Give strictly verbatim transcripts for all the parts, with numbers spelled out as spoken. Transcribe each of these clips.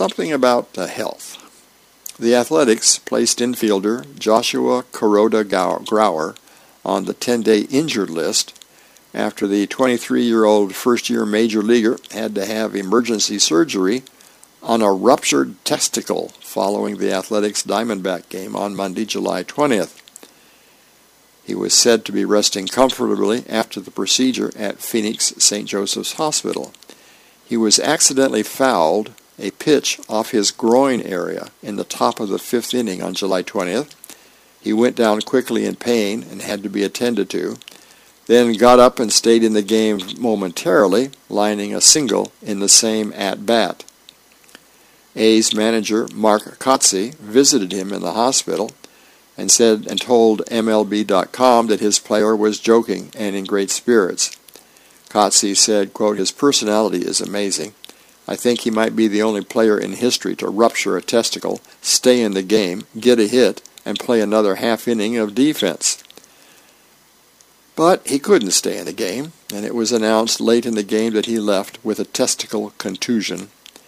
something about uh, health. The Athletics placed infielder Joshua Kuroda Grauer on the ten-day injured list after the twenty-three-year-old first-year major leaguer had to have emergency surgery on a ruptured testicle following the Athletics Diamondback game on Monday, July twentieth. He was said to be resting comfortably after the procedure at Phoenix Saint Joseph's Hospital. He was accidentally fouled a pitch off his groin area in the top of the fifth inning on July twentieth. He went down quickly in pain and had to be attended to, then got up and stayed in the game momentarily, lining a single in the same at-bat. A's manager Mark Kotsay visited him in the hospital and said and told M L B dot com that his player was joking and in great spirits. Kotsay said, quote, "His personality is amazing. I think he might be the only player in history to rupture a testicle, stay in the game, get a hit, and play another half inning of defense." But he couldn't stay in the game, and it was announced late in the game that he left with a testicle contusion.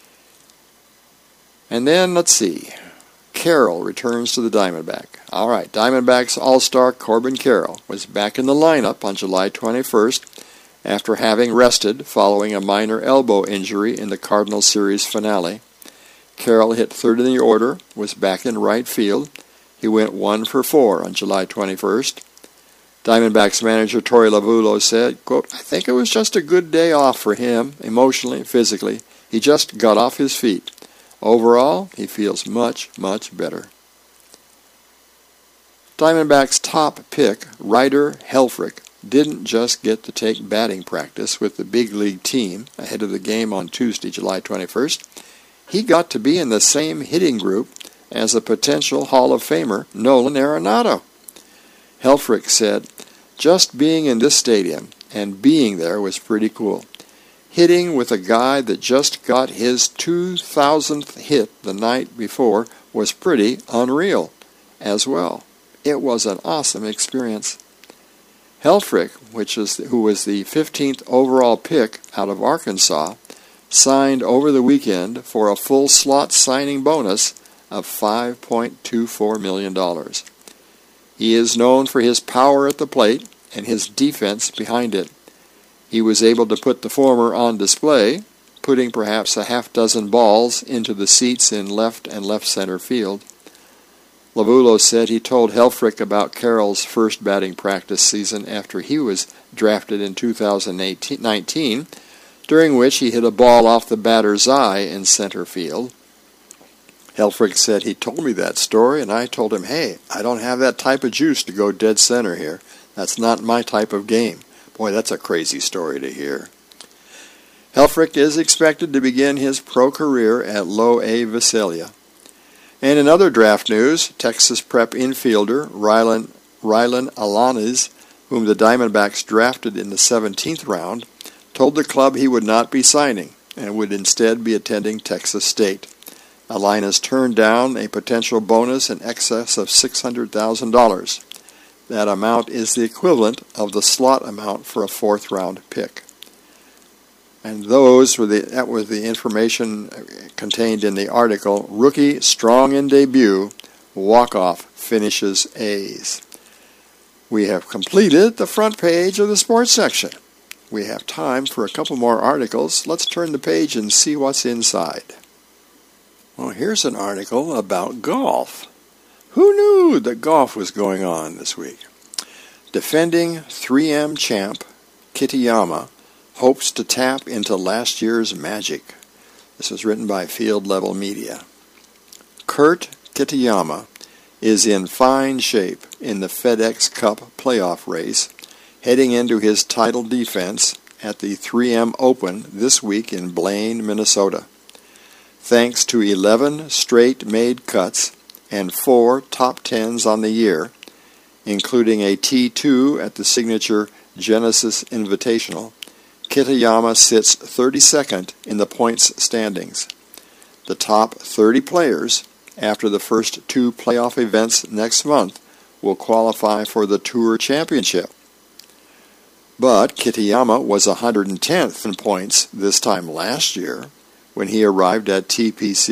And then, let's see, Carroll returns to the Diamondback. All right, Diamondbacks All-Star Corbin Carroll was back in the lineup on July twenty-first after having rested following a minor elbow injury in the Cardinals series finale. Carroll hit third in the order, was back in right field. He went one for four on July twenty-first. Diamondbacks manager Torey Lovullo said, quote, "I think it was just a good day off for him, emotionally, physically. He just got off his feet. Overall, he feels much, much better." Diamondbacks' top pick, Ryder Helfrich, didn't just get to take batting practice with the big league team ahead of the game on Tuesday, July twenty-first. He got to be in the same hitting group as a potential Hall of Famer, Nolan Arenado. Helfrich said, "Just being in this stadium and being there was pretty cool. Hitting with a guy that just got his two thousandth hit the night before was pretty unreal as well. It was an awesome experience." Helfrich, which is who was the fifteenth overall pick out of Arkansas, signed over the weekend for a full slot signing bonus of five point two four million dollars. He is known for his power at the plate and his defense behind it. He was able to put the former on display, putting perhaps a half dozen balls into the seats in left and left center field. Lovullo said he told Helfrich about Carroll's first batting practice season after he was drafted in two thousand nineteen, during which he hit a ball off the batter's eye in center field. Helfrich said, "He told me that story, and I told him, hey, I don't have that type of juice to go dead center here. That's not my type of game." Boy, that's a crazy story to hear. Helfrich is expected to begin his pro career at Low A Visalia. And in other draft news, Texas Prep infielder Rylan, Rylan Alanis, whom the Diamondbacks drafted in the seventeenth round, told the club he would not be signing and would instead be attending Texas State. Alanis turned down a potential bonus in excess of six hundred thousand dollars. That amount is the equivalent of the slot amount for a fourth-round pick. And those were the that was the information contained in the article, "Rookie Strong in Debut, Walk-Off Finishes A's." We have completed the front page of the sports section. We have time for a couple more articles. Let's turn the page and see what's inside. Well, here's an article about golf. Who knew that golf was going on this week? Defending three M champ Kitayama hopes to tap into last year's magic. This was written by Field Level Media. Kurt Kitayama is in fine shape in the FedEx Cup playoff race, heading into his title defense at the three M Open this week in Blaine, Minnesota. Thanks to eleven straight made cuts and four top tens on the year, including a T two at the signature Genesis Invitational, Kitayama sits thirty-second in the points standings. The top thirty players, after the first two playoff events next month, will qualify for the Tour Championship. But Kitayama was one hundred tenth in points this time last year when he arrived at T P C